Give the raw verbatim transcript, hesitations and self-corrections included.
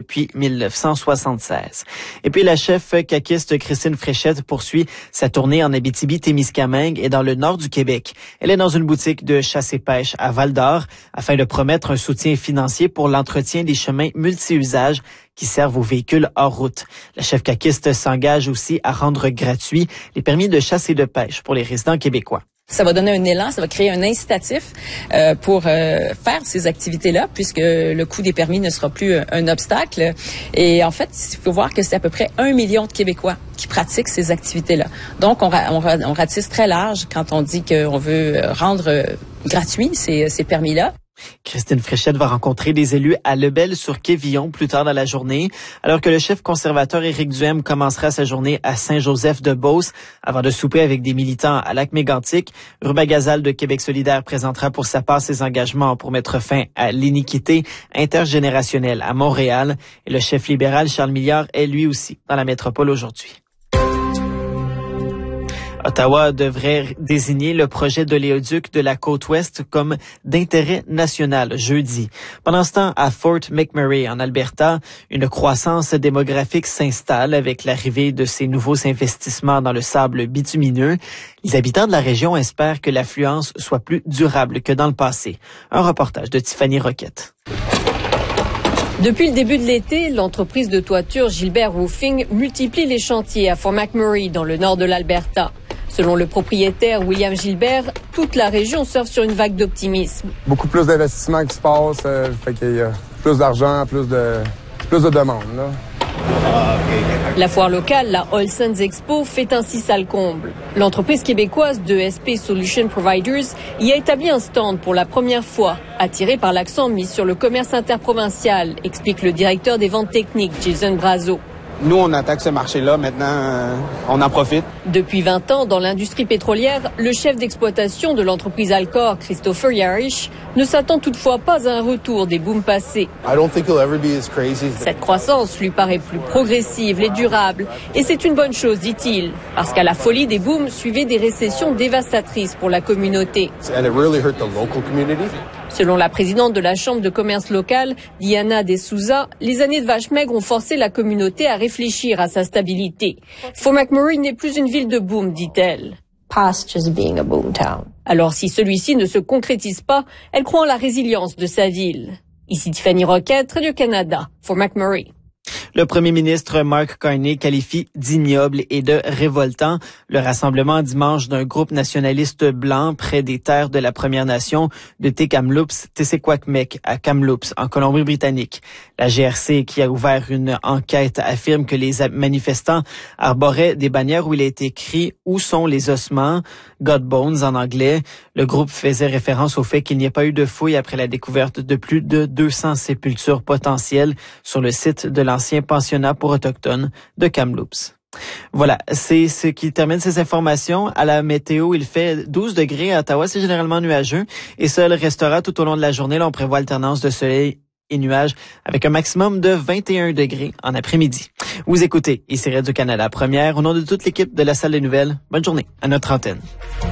depuis mille neuf cent soixante-seize. Et puis la chef caquiste Christine Fréchette poursuit sa tournée en Abitibi-Témiscamingue et dans le nord du Québec. Elle est dans une boutique de chasse et pêche à Val-d'Or afin de promettre un soutien financier pour l'entretien des chemins multi-usages qui servent aux véhicules hors route. La chef caquiste s'engage aussi à rendre gratuits les permis de chasse et de pêche pour les résidents québécois. Ça va donner un élan, ça va créer un incitatif euh, pour euh, faire ces activités-là, puisque le coût des permis ne sera plus un obstacle. Et en fait, il faut voir que c'est à peu près un million de Québécois qui pratiquent ces activités-là. Donc, on, on, on ratisse très large quand on dit qu'on veut rendre euh, gratuits ces, ces permis-là. Christine Fréchette va rencontrer des élus à Lebel-sur-Quévillon plus tard dans la journée, alors que le chef conservateur Éric Duhaime commencera sa journée à Saint-Joseph-de-Beauce avant de souper avec des militants à Lac-Mégantic. Ruba Gazal de Québec solidaire présentera pour sa part ses engagements pour mettre fin à l'iniquité intergénérationnelle à Montréal. Et le chef libéral Charles Milliard est lui aussi dans la métropole aujourd'hui. Ottawa devrait désigner le projet d'oléoduc de la Côte-Ouest comme d'intérêt national jeudi. Pendant ce temps, à Fort McMurray, en Alberta, une croissance démographique s'installe avec l'arrivée de ces nouveaux investissements dans le sable bitumineux. Les habitants de la région espèrent que l'affluence soit plus durable que dans le passé. Un reportage de Tiffany Roquette. Depuis le début de l'été, l'entreprise de toiture Gilbert Roofing multiplie les chantiers à Fort McMurray, dans le nord de l'Alberta. Selon le propriétaire William Gilbert, toute la région surfe sur une vague d'optimisme. Beaucoup plus d'investissements qui se passent, euh, fait qu'il y a plus d'argent, plus de, plus de demandes, là. La foire locale, la Olsons Expo, fait ainsi salle comble. L'entreprise québécoise de E S P Solution Providers y a établi un stand pour la première fois, attiré par l'accent mis sur le commerce interprovincial, explique le directeur des ventes techniques, Jason Brazo. Nous, on attaque ce marché-là. Maintenant, euh, on en profite. Depuis vingt ans, dans l'industrie pétrolière, le chef d'exploitation de l'entreprise Alcor, Christopher Yarish, ne s'attend toutefois pas à un retour des booms passés. I don't think he'll ever be as crazy. Cette croissance lui paraît plus progressive et durable. Et c'est une bonne chose, dit-il, parce qu'à la folie des booms suivaient des récessions dévastatrices pour la communauté. And it really hurt the local community. Selon la présidente de la Chambre de commerce locale, Diana De Souza, les années de vache maigre ont forcé la communauté à réfléchir à sa stabilité. Fort McMurray n'est plus une ville de boom, dit-elle. Past just being a boom town. Alors si celui-ci ne se concrétise pas, elle croit en la résilience de sa ville. Ici Tiffany Roquette, Radio-Canada, Fort McMurray. Le premier ministre Mark Carney qualifie d'ignoble et de révoltant le rassemblement dimanche d'un groupe nationaliste blanc près des terres de la Première Nation de Kamloops, Tessé-Quakmek, à Kamloops, en Colombie-Britannique. La G R C, qui a ouvert une enquête, affirme que les manifestants arboraient des bannières où il est écrit « Où sont les ossements ?» God Bones en anglais. Le groupe faisait référence au fait qu'il n'y a pas eu de fouilles après la découverte de plus de deux cents sépultures potentielles sur le site de l'ancien pensionnat pour autochtones de Kamloops. Voilà, c'est ce qui termine ces informations. À la météo, il fait douze degrés à Ottawa, c'est généralement nuageux et ça le restera tout au long de la journée. Là, on prévoit alternance de soleil et nuages avec un maximum de vingt et un degrés en après-midi. Vous écoutez ici Radio-Canada Première au nom de toute l'équipe de la salle des nouvelles. Bonne journée à notre antenne.